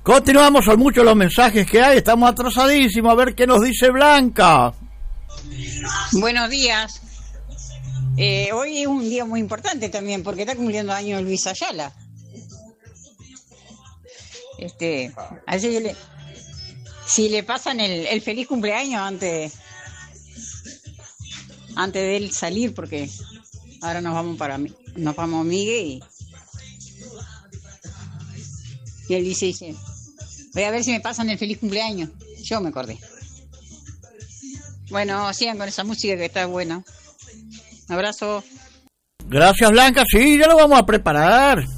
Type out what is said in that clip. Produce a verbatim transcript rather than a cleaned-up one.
Continuamos, son muchos los mensajes que hay, estamos atrasadísimos, a ver qué nos dice Blanca. Buenos días. Eh, hoy es un día muy importante también, porque está cumpliendo años Luis Ayala. Este, así que le, si le pasan el, el feliz cumpleaños antes, antes de él salir, porque ahora nos vamos para nos vamos a Miguel y, y él dice, dice, voy a ver si me pasan el feliz cumpleaños. Yo me acordé. Bueno, sigan con esa música que está buena. Un abrazo. Gracias, Blanca. Sí, ya lo vamos a preparar.